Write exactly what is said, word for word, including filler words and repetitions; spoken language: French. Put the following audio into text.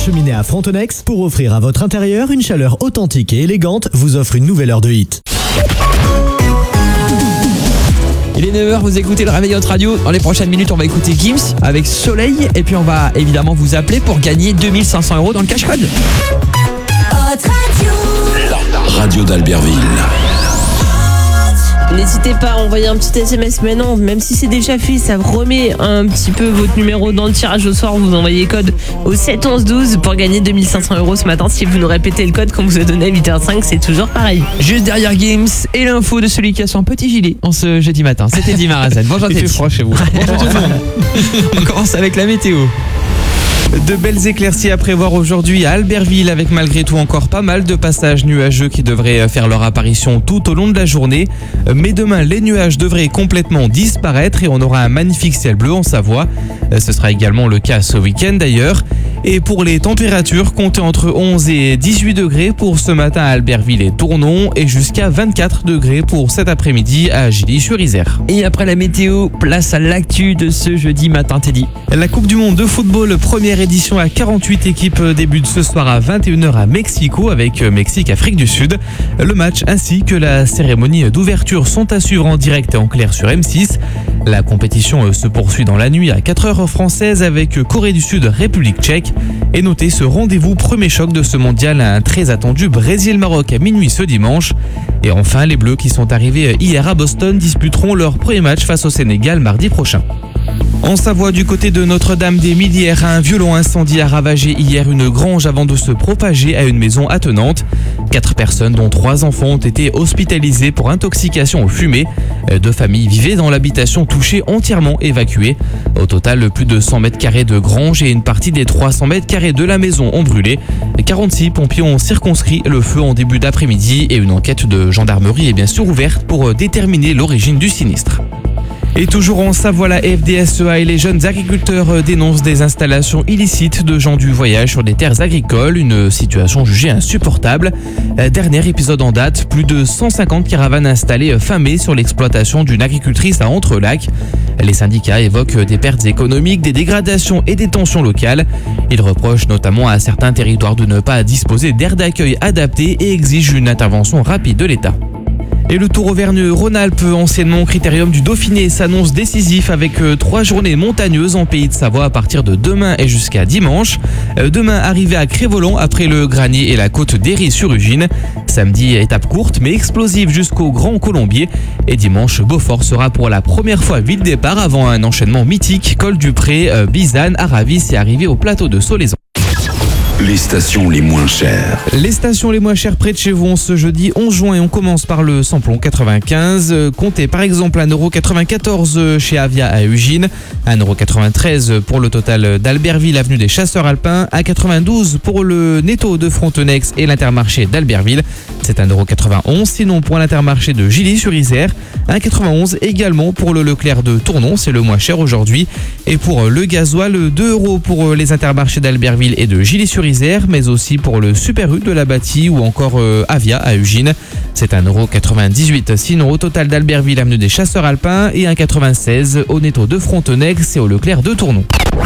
Cheminée à Frontenex, pour offrir à votre intérieur une chaleur authentique et élégante, vous offre une nouvelle heure de hit. Il est neuf heures, vous écoutez le Réveil Hot Radio. Dans les prochaines minutes, on va écouter Gims avec Soleil. Et puis on va évidemment vous appeler pour gagner deux mille cinq cents euros dans le cash code. Hot Radio. La radio d'Albertville. N'hésitez pas à envoyer un petit S M S maintenant, même si c'est déjà fait, ça remet un petit peu votre numéro dans le tirage au sort. Vous envoyez code au sept onze douze pour gagner deux mille cinq cents euros ce matin. Si vous nous répétez le code qu'on vous a donné à huit heures cinq, c'est toujours pareil. Juste derrière Gims et l'info de celui qui a son petit gilet en ce jeudi matin. C'était Teddy Marazen. Bonjour Teddy. Il fait froid chez vous. Bonjour tout le monde. On commence avec la météo. De belles éclaircies à prévoir aujourd'hui à Albertville, avec malgré tout encore pas mal de passages nuageux qui devraient faire leur apparition tout au long de la journée. Mais demain, les nuages devraient complètement disparaître et on aura un magnifique ciel bleu en Savoie. Ce sera également le cas ce week-end d'ailleurs. Et pour les températures, comptez entre onze et dix-huit degrés pour ce matin à Albertville et Tournon et jusqu'à vingt-quatre degrés pour cet après-midi à Gilly-sur-Isère. Et après la météo, place à l'actu de ce jeudi matin, Teddy. La Coupe du Monde de football, première édition à quarante-huit équipes, débute ce soir à vingt et une heures à Mexico avec Mexique-Afrique du Sud. Le match ainsi que la cérémonie d'ouverture sont à suivre en direct et en clair sur M six. La compétition se poursuit dans la nuit à quatre heures françaises avec Corée du Sud, République tchèque. Et notez ce rendez-vous premier choc de ce mondial, un très attendu Brésil-Maroc à minuit ce dimanche. Et enfin, les Bleus qui sont arrivés hier à Boston disputeront leur premier match face au Sénégal mardi prochain. En Savoie, du côté de Notre-Dame-des-Millières, un violent incendie a ravagé hier une grange avant de se propager à une maison attenante. Quatre personnes, dont trois enfants, ont été hospitalisées pour intoxication aux fumées. Deux familles vivaient dans l'habitation touchée, entièrement évacuées. Au total, plus de cent mètres carrés de grange et une partie des trois cents mètres carrés de la maison ont brûlé. quarante-six pompiers ont circonscrit le feu en début d'après-midi et une enquête de gendarmerie est bien sûr ouverte pour déterminer l'origine du sinistre. Et toujours en Savoie, la F D S E A et les jeunes agriculteurs dénoncent des installations illicites de gens du voyage sur des terres agricoles, une situation jugée insupportable. Dernier épisode en date, plus de cent cinquante caravanes installées fin mai sur l'exploitation d'une agricultrice à Entrelacs. Les syndicats évoquent des pertes économiques, des dégradations et des tensions locales. Ils reprochent notamment à certains territoires de ne pas disposer d'aires d'accueil adaptées et exigent une intervention rapide de l'État. Et le Tour Auvergne-Rhône-Alpes, anciennement Critérium du Dauphiné, s'annonce décisif avec trois journées montagneuses en Pays de Savoie à partir de demain et jusqu'à dimanche. Demain, arrivée à Crévolan après le Granier et la côte d'Héry-sur-Ugine. Samedi, étape courte mais explosive jusqu'au Grand Colombier. Et dimanche, Beaufort sera pour la première fois ville départ avant un enchaînement mythique. Col du Pré, Bizane, Aravis et arrivée au plateau de Solaizan. Les stations les moins chères. Les stations les moins chères près de chez vous en ce jeudi onze juin et on commence par le samplon quatre-vingt-quinze. Comptez par exemple un euro quatre-vingt-quatorze chez Avia à Ugine, un euro quatre-vingt-treize pour le total d'Albertville, avenue des Chasseurs Alpins, un euro quatre-vingt-douze pour le Netto de Frontenex et l'Intermarché d'Albertville. C'est un euro quatre-vingt-onze, sinon pour l'Intermarché de Gilly-sur-Isère, un euro quatre-vingt-onze également pour le Leclerc de Tournon, c'est le moins cher aujourd'hui. Et pour le gasoil, deux euros pour les Intermarchés d'Albertville et de Gilly-sur-Isère, mais aussi pour le Super U de la Bâtie ou encore euh, Avia à Ugine. C'est un euro quatre-vingt-dix-huit. Sinon au total d'Albertville, avenue des Chasseurs Alpins et un euro quatre-vingt-seize au Netto de Frontenex et au Leclerc de Tournon.